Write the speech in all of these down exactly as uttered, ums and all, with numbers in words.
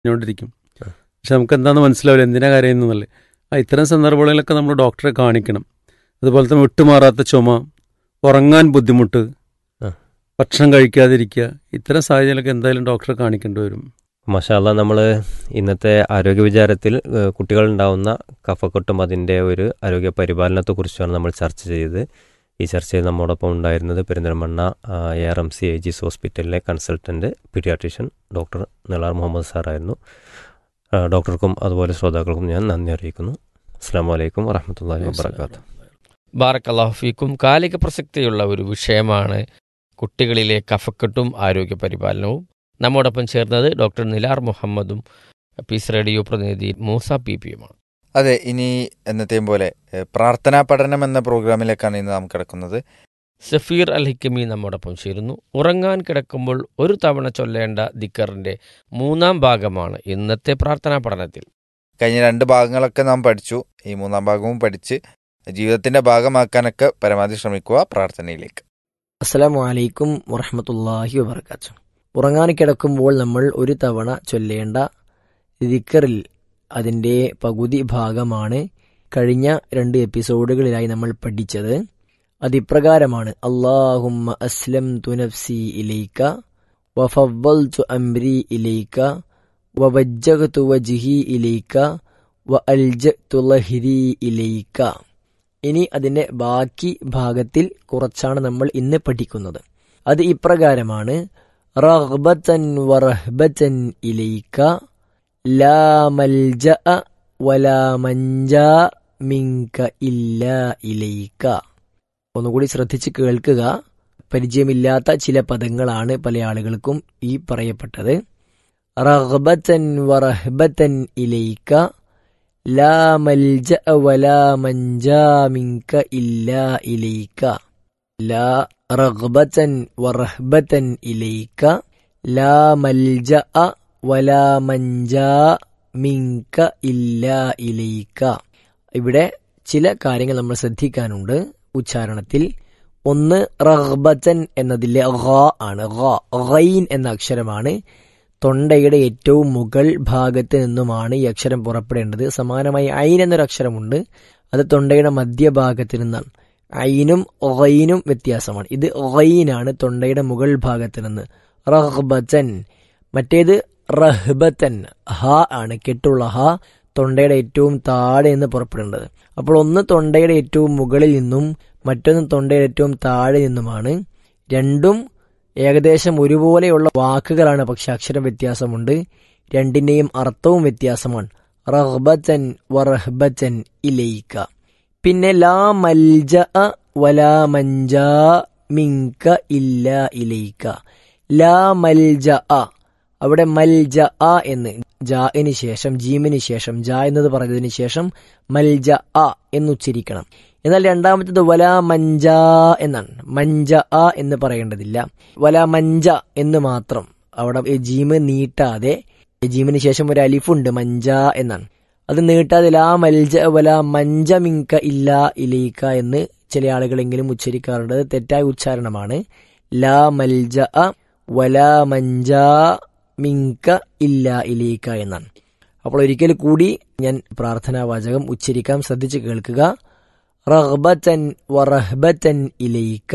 ഞ്ഞുകൊണ്ടിരിക്കും. പക്ഷെ നമുക്ക് എന്താണെന്ന് മനസ്സിലാവില്ല, എന്തിനാ കരയുന്നല്ലേ. ആ ഇത്തരം സന്ദർഭങ്ങളിലൊക്കെ നമ്മൾ ഡോക്ടറെ കാണിക്കണം. അതുപോലെ തന്നെ വിട്ടുമാറാത്ത ചുമ, ഉറങ്ങാൻ ബുദ്ധിമുട്ട്, ഭക്ഷണം കഴിക്കാതിരിക്കുക, ഇത്തരം സാഹചര്യങ്ങളൊക്കെ എന്തായാലും ഡോക്ടറെ കാണിക്കേണ്ടി വരും. മാഷാ അല്ലാ, നമ്മൾ ഇന്നത്തെ ആരോഗ്യ വിചാരത്തിൽ കുട്ടികളുണ്ടാവുന്ന കഫക്കെട്ടും അതിൻ്റെ ഒരു ആരോഗ്യ പരിപാലനത്തെക്കുറിച്ചാണ് നമ്മൾ ചർച്ച ചെയ്തത്. ഈ ചർച്ചയിൽ നമ്മോടൊപ്പം ഉണ്ടായിരുന്നത് Perinthalmanna A R M C AG's ഹോസ്പിറ്റലിലെ consultant paediatrician doctor Nilar Muhammad സാറായിരുന്നു. ഡോക്ടർക്കും അതുപോലെ ശ്രോതാക്കൾക്കും ഞാൻ നന്ദി അറിയിക്കുന്നു. അസ്സാം വലൈക്കും വറഹ്മത്തുള്ളാഹി വബറകാതുഹു. ബാറക്കല്ലാഹു ഫീക്കും. കാലിക പ്രസക്തിയുള്ള ഒരു വിഷയമാണ് കുട്ടികളിലെ കഫക്കെട്ടും ആരോഗ്യ പരിപാലനവും. നമ്മോടൊപ്പം ചേർന്നത് ഡോക്ടർ നിലാർ മുഹമ്മദും പീസ് റേഡിയോ പ്രതിനിധി മൂസ പി പിയുമാണ്. അതെ, ഇനി എന്നത്തെയും പോലെ പ്രാർത്ഥനാ പഠനം എന്ന പ്രോഗ്രാമിലേക്കാണ് ഇന്ന് നാം കിടക്കുന്നത്. സഫീർ അൽ ഹിക്കമി നമ്മോടൊപ്പം ചേരുന്നു. ഉറങ്ങാൻ കിടക്കുമ്പോൾ ഒരു തവണ ചൊല്ലേണ്ട ദിക്കറിന്റെ മൂന്നാം ഭാഗമാണ് ഇന്നത്തെ പ്രാർത്ഥനാ പഠനത്തിൽ. കഴിഞ്ഞ രണ്ട് ഭാഗങ്ങളൊക്കെ നാം പഠിച്ചു. ഈ മൂന്നാം ഭാഗവും പഠിച്ച് ജീവിതത്തിന്റെ ഭാഗമാക്കാനൊക്കെ പരമാവധി ശ്രമിക്കുക. പ്രാർത്ഥനയിലേക്ക്. അസ്സലാമു അലൈക്കും വറഹ്മത്തുള്ളാഹി വബറകാതുഹു. ഉറങ്ങാൻ കിടക്കുമ്പോൾ നമ്മൾ ഒരു തവണ ചൊല്ലേണ്ട ദിക്റിൽ അതിൻ്റെ പകുതി ഭാഗമാണ് കഴിഞ്ഞ രണ്ട് എപ്പിസോഡുകളിലായി നമ്മൾ പഠിച്ചത്. അതിപ്രകാരമാണ്: അല്ലാഹുമ്മ അസ്ലംതു നഫ്സി ഇലൈക വഫവ്വൽതു അംരി ഇലൈക വവജ്ജഹ്തു വജ്ഹി ഇലൈക വഅൽജഅ്തു ലഹ്രി ഇലൈക. ഇനി അതിൻ്റെ ബാക്കി ഭാഗത്തിൽ കുറച്ചാണ് നമ്മൾ ഇന്ന് പഠിക്കുന്നത്. അത് ഇപ്രകാരമാണ്: റഗ്ബതൻ വറഹ്ബതൻ ഇലൈക ലാ മൽജഅ വലാ മൻജാ മിൻക ഇല്ലാ ഇലൈക. ഒന്നുകൂടി ശ്രദ്ധിച്ച് കേൾക്കുക. പരിചയമില്ലാത്ത ചില പദങ്ങളാണ് പല ആളുകൾക്കും ഈ പറയപ്പെട്ടത്. റഗ്ബതൻ വറഹ്ബതൻ ഇലൈക ലാ മൽജഅ വലാ മൻജാ മിൻക ഇല്ലാ ഇലൈക. ലാ റഗ്ബതൻ വറഹ്ബതൻ ഇലൈക ലാ മൽജഅ വലാ മൻജാ മിൻക ഇല്ലാ ഇലൈക. ഇവിടെ ചില കാര്യങ്ങൾ നമ്മൾ ശ്രദ്ധിക്കാനുണ്ട് ഉച്ചാരണത്തിൽ. ഒന്ന്, റഗ്ബതൻ എന്നതിലെ ഖ ആണ്. ഖ ഖൈൻ എന്ന അക്ഷരമാണ്. തൊണ്ടയുടെ ഏറ്റവും മുകൾ ഭാഗത്ത് നിന്നുമാണ് ഈ അക്ഷരം പുറപ്പെടേണ്ടത്. സമാനമായി ഐൻ എന്നൊരു അക്ഷരമുണ്ട്, അത് തൊണ്ടയുടെ മധ്യഭാഗത്ത് നിന്നാണ്. ഐനും ഖൈനും വ്യത്യാസമാണ്. ഇത് ഖൈനാണ്, തൊണ്ടയുടെ മുകൾ ഭാഗത്ത് നിന്ന്. റഗ്ബതൻ. മറ്റേത് റഹ്ബതൻ, ഹ ആണ്, കെട്ടുള്ള ഹ, തൊണ്ടയുടെ ഏറ്റവും താഴെ നിന്ന് പുറപ്പെടേണ്ടത്. അപ്പോൾ ഒന്ന് തൊണ്ടയുടെ ഏറ്റവും മുകളിൽ നിന്നും മറ്റൊന്ന് തൊണ്ടയുടെ ഏറ്റവും താഴെ നിന്നുമാണ്. രണ്ടും ഏകദേശം ഒരുപോലെയുള്ള വാക്കുകളാണ്, പക്ഷെ അക്ഷരം വ്യത്യാസമുണ്ട്. രണ്ടിൻ്റെയും അർത്ഥവും വ്യത്യാസമാണ്. റഗ്ബതൻ വറഹ്ബതൻ ഇലൈക. പിന്നെ ലാ മൽജഅ വലാ മൻജാ മിൻക ഇല്ലാ ഇലൈക. ലാ മൽജഅ, അവിടെ മൽജഅ എന്ന് ജാഇന് ശേഷം ജീമിന് ശേഷം ജാ എന്നത് പറഞ്ഞതിന് ശേഷം മൽജഅ എന്നുച്ചരിക്കണം. എന്നാൽ രണ്ടാമത്തേത് വലാ മൻജാ എന്നാണ്. മൻജഅ എന്ന് പറയേണ്ടതില്ല, വലാ മൻജ എന്ന് മാത്രം. അവിടെ ജീമ് നീട്ടാതെ, ജീമിന് ശേഷം ഒരു അലിഫുണ്ട്, മൻജാ എന്നാണ്, അത് നീട്ടാതെ ലാ മൽജ വലാ മൻജ മിൻക ഇല്ലാ ഇലൈക എന്ന് ചില ആളുകളെങ്കിലും ഉച്ചരിക്കാറുണ്ട്. അത് തെറ്റായ ഉച്ചാരണമാണ്. ലാ മൽജഅ വലാ മൻജാ മിൻക ഇല്ലാ ഇലൈക എന്നാണ്. അപ്പോൾ ഒരിക്കൽ കൂടി ഞാൻ പ്രാർത്ഥനാ വാചകം ഉച്ചരിക്കാം, ശ്രദ്ധിച്ച് കേൾക്കുക. റഗ്ബതൻ വറഹ്ബതൻ ഇലൈക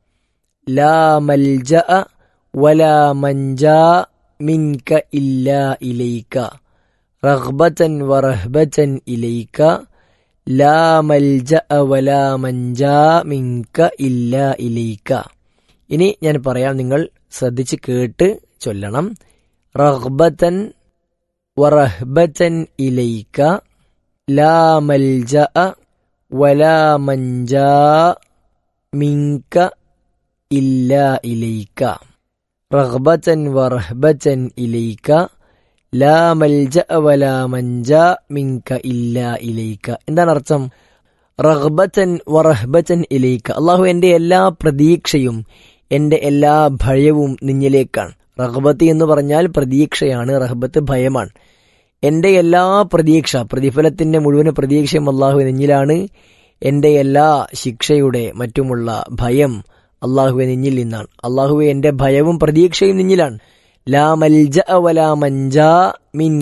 ലാ മൽജഅ വലാ മൻജാ മിൻക ഇല്ലാ ഇലൈക. റഗ്ബതൻ വറഹ്ബതൻ ഇലൈക ലാ മൽജഅ വലാ മൻജാ മിൻക ഇല്ലാ ഇലൈക. ഇനി ഞാൻ പറയാം, നിങ്ങൾ ശ്രദ്ധിച്ച് കേട്ട് ചൊല്ലണം. റഗ്ബതൻ വറഹ്ബതൻ ഇലൈക ലാ മൽജഅ വലാ മൻജാ മിൻക ഇല്ലാ ഇലൈക. റഗ്ബതൻ വറഹ്ബതൻ ഇലൈക ലാ മൽജഅ വലാ മൻജാ മിൻക ഇല്ലാ ഇലൈക. എന്താണ് അർത്ഥം? റഗ്ബതൻ വറഹ്ബതൻ ഇലൈക, അല്ലാഹു എൻ്റെ എല്ലാ പ്രതീക്ഷയും എൻ്റെ എല്ലാ ഭയവും നിന്നിലേക്കാണ്. റഗ്ബത്ത് എന്ന് പറഞ്ഞാൽ പ്രതീക്ഷയാണ്, റഹ്ബത്ത് ഭയമാണ്. എൻ്റെ എല്ലാ പ്രതീക്ഷ, പ്രതിഫലത്തിൻ്റെ മുഴുവൻ പ്രതീക്ഷയും അല്ലാഹു നിന്നിലാണ്. എൻ്റെ എല്ലാ ശിക്ഷയുടെ മറ്റുമുള്ള ഭയം അല്ലാഹുവെ നിന്നിൽ നിന്നാണ്. അല്ലാഹുവെ എൻ്റെ ഭയവും പ്രതീക്ഷയും നിന്നിലാണ്. ലാ മൽജഅ വലാ മൻജാ മിൻ